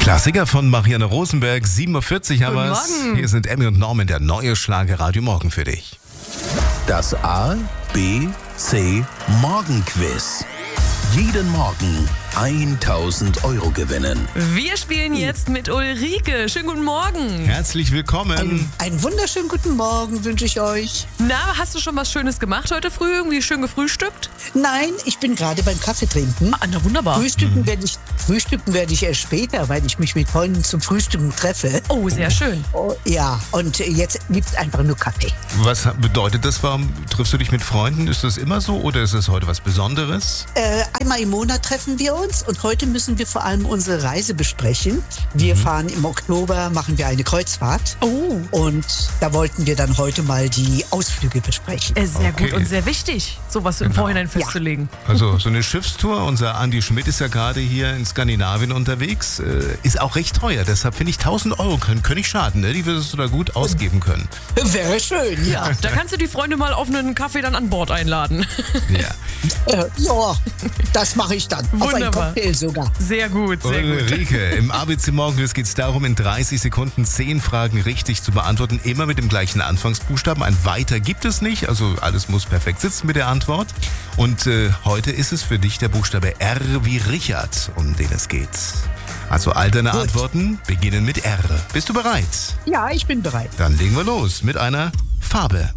Klassiker von Marianne Rosenberg, 7.40 Uhr haben Guten wir's. Morgen. Hier sind Emmy und Norman, der neue Schlager-Radio Morgen für dich. Das A, B, C Morgenquiz. Jeden Morgen 1.000 Euro gewinnen. Wir spielen jetzt mit Ulrike. Schönen guten Morgen. Herzlich willkommen. Einen wunderschönen guten Morgen wünsche ich euch. Na, hast du schon was Schönes gemacht heute früh? Irgendwie schön gefrühstückt? Nein, ich bin gerade beim Kaffee trinken. Ah, na wunderbar. Frühstücken werde ich erst später, weil ich mich mit Freunden zum Frühstücken treffe. Oh, sehr schön. Oh, ja, und jetzt gibt es einfach nur Kaffee. Was bedeutet das? Warum triffst du dich mit Freunden? Ist das immer so oder ist das heute was Besonderes? Einmal im Monat treffen wir uns und heute müssen wir vor allem unsere Reise besprechen. Wir fahren im Oktober, machen wir eine Kreuzfahrt. Oh, Und da wollten wir dann heute mal die Ausflüge besprechen. sehr Okay. gut und sehr wichtig, sowas im Vorhinein festzulegen. Also so eine Schiffstour, unser Andi Schmidt ist ja gerade hier in Skandinavien unterwegs, ist auch recht teuer. Deshalb finde ich 1.000 Euro können nicht schaden, ne? Die würdest du da gut ausgeben können. Wäre schön, ja. Da kannst du die Freunde mal auf einen Kaffee dann an Bord einladen. Ja. Ja, das mache ich dann. Auf einen Wunderbar. Cocktail sogar. Sehr gut, sehr gut. Ulrike, im ABC Morgenquiz geht es darum, in 30 Sekunden 10 Fragen richtig zu beantworten. Immer mit dem gleichen Anfangsbuchstaben. Ein Weiter gibt es nicht, also alles muss perfekt sitzen mit der Antwort. Und heute ist es für dich der Buchstabe R wie Richard, um den es geht. Also all deine Gut. Antworten beginnen mit R. Bist du bereit? Ja, ich bin bereit. Dann legen wir los mit einer Farbe.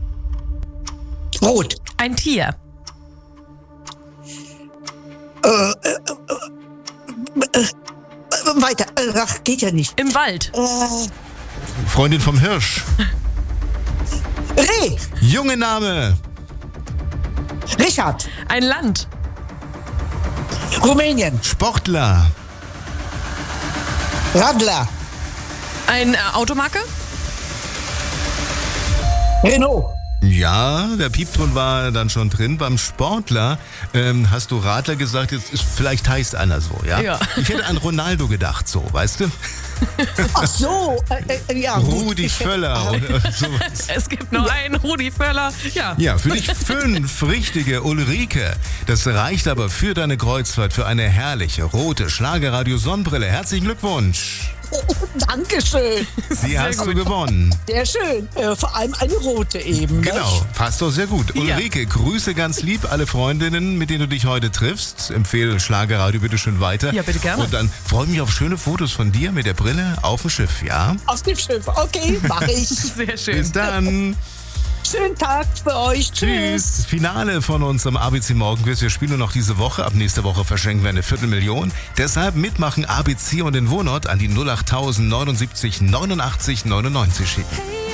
Rot. Ein Tier. Weiter. Ach, geht ja nicht. Im Wald. Freundin vom Hirsch. Reh. Junge Name. Richard. Ein Land. Rumänien. Sportler. Radler. Eine Automarke. Renault. Ja, der Piepton war dann schon drin. Beim Sportler hast du Radler gesagt, vielleicht heißt einer so, ja? Ja. Ich hätte an Ronaldo gedacht, so, weißt du? Ach so. Ja, gut. Rudi Völler oder sowas. Es gibt noch einen Rudi Völler. Ja. Ja, für dich 5 richtige, Ulrike. Das reicht aber für deine Kreuzfahrt für eine herrliche rote Schlagerradio-Sonnenbrille. Herzlichen Glückwunsch. Dankeschön. Die hast du gewonnen. Sehr schön. Vor allem eine rote eben. ne? Genau, passt doch sehr gut. Ja. Ulrike, grüße ganz lieb alle Freundinnen, mit denen du dich heute triffst. Empfehle Schlagerradio bitte schön weiter. Ja, bitte gerne. Und dann freue ich mich auf schöne Fotos von dir mit der Brille auf dem Schiff, ja? Auf dem Schiff. Okay, mache ich. Sehr schön. Bis dann. Schönen Tag für euch. Tschüss. Tschüss. Finale von unserem ABC Morgenquiz. Wir spielen nur noch diese Woche. Ab nächster Woche verschenken wir eine 250.000. Deshalb mitmachen ABC und den Wohnort an die 08000 79 89 99 schicken.